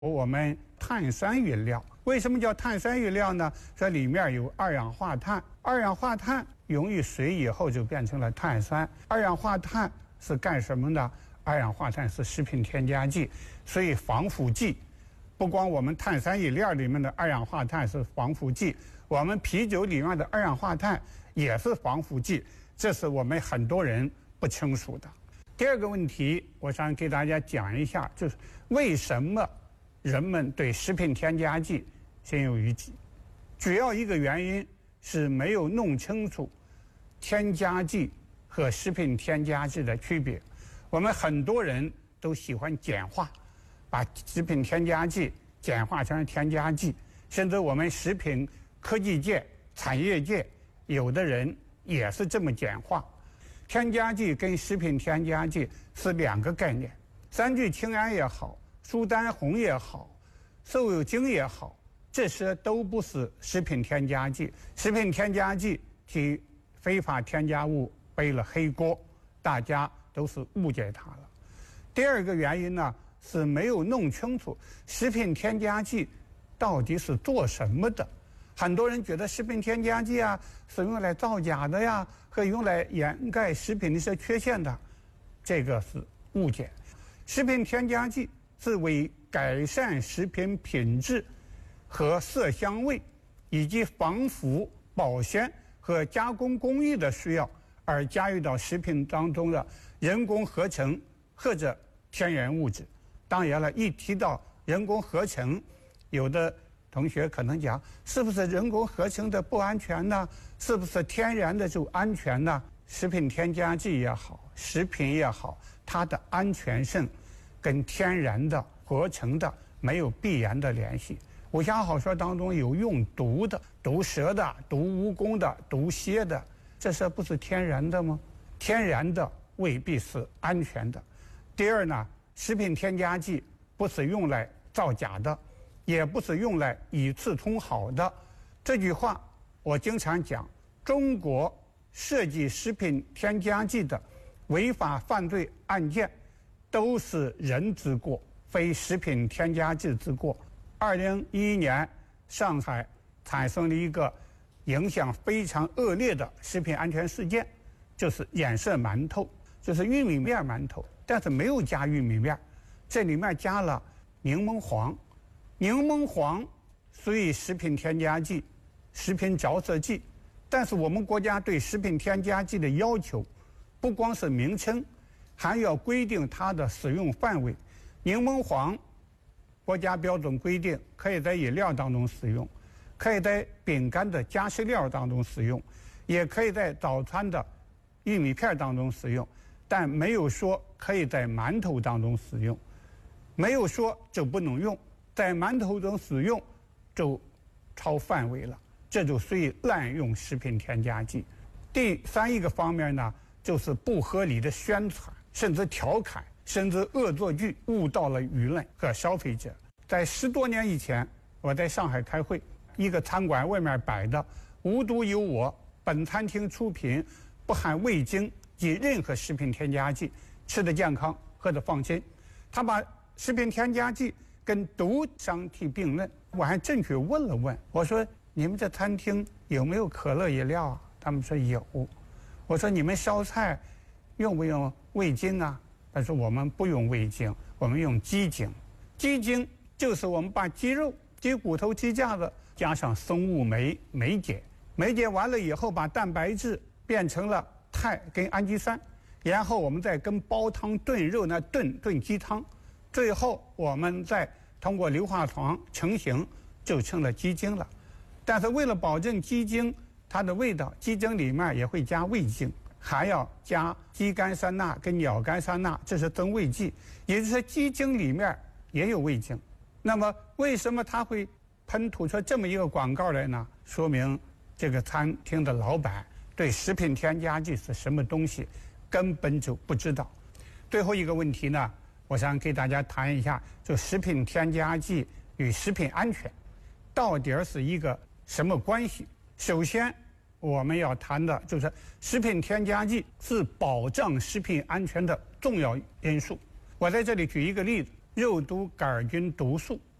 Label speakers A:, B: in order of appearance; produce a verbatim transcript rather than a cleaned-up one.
A: 我们碳酸饮料为什么叫碳酸饮料呢？这里面有二氧化碳，二氧化碳溶于水以后就变成了碳酸。二氧化碳是干什么的？二氧化碳是食品添加剂，所以防腐剂。不光我们碳酸饮料里面的二氧化碳是防腐剂，我们啤酒里面的二氧化碳也是防腐剂，这是我们很多人不清楚的。第二个问题，我想给大家讲一下，就是为什么人们对食品添加剂心有余悸。主要一个原因是没有弄清楚添加剂和食品添加剂的区别。我们很多人都喜欢简化，把食品添加剂简化成添加剂，甚至我们食品科技界、产业界有的人也是这么简化。添加剂跟食品添加剂是两个概念，三聚氰胺也好，苏丹红也好，瘦肉精也好，这些都不是食品添加剂。食品添加剂替非法添加物背了黑锅，大家都是误解它了。第二个原因呢，是没有弄清楚食品添加剂到底是做什么的。很多人觉得食品添加剂啊是用来造假的呀，和用来掩盖食品的一些缺陷的，这个是误解。食品添加剂是为改善食品品质和色香味，以及防腐、保鲜和加工工艺的需要而加入到食品当中的人工合成或者天然物质。当然了，一提到人工合成，有的同学可能讲，是不是人工合成的不安全呢？是不是天然的就安全呢？食品添加剂也好，食品也好，它的安全性跟天然的合成的没有必然的联系。武侠小说当中有用毒的，毒蛇的，毒蜈蚣的，毒蝎的，这些不是天然的吗？天然的未必是安全的。第二呢，食品添加剂不是用来造假的，也不是用来以次充好的。这句话我经常讲，中国涉及食品添加剂的违法犯罪案件都是人之过，非食品添加剂之过。二零一一年，上海产生了一个影响非常恶劣的食品安全事件，就是染色馒头，就是玉米面馒头，但是没有加玉米面，这里面加了柠檬黄。柠檬黄属于食品添加剂、食品着色剂，但是我们国家对食品添加剂的要求，不光是名称，还要规定它的使用范围。柠檬黄国家标准规定可以在饮料当中使用，可以在饼干的加湿料当中使用，也可以在早餐的玉米片当中使用，但没有说可以在馒头当中使用，没有说就不能用，在馒头中使用就超范围了，这就属于滥用食品添加剂。第三一个方面呢，就是不合理的宣传，甚至调侃，甚至恶作剧，误导了舆论和消费者。在十多年以前，我在上海开会，一个餐馆外面摆的“无独有我，本餐厅出品，不含味精及任何食品添加剂，吃得健康，喝得放心”。他把食品添加剂跟毒相提并论。我还正确问了问，我说你们这餐厅有没有可乐饮料啊？他们说有。我说你们烧菜用不用味精啊？他说我们不用味精，我们用鸡精。鸡精就是我们把鸡肉、鸡骨头、鸡架子加上生物酶酶解，酶解完了以后把蛋白质变成了肽跟氨基酸，然后我们再跟煲汤炖肉呢炖炖鸡汤，最后我们再通过硫化床成型，就成了鸡精了。但是为了保证鸡精它的味道，鸡精里面也会加味精，还要加肌苷酸钠跟鸟苷酸钠，这是增味剂，也就是说鸡精里面也有味精。那么为什么它会喷吐出这么一个广告来呢？说明这个餐厅的老板对食品添加剂是什么东西根本就不知道。最后一个问题呢，我想给大家谈一下，就食品添加剂与食品安全到底是一个什么关系。首先我们要谈的就是食品添加剂是保障食品安全的重要因素。我在这里举一个例子， 肉毒杆菌毒素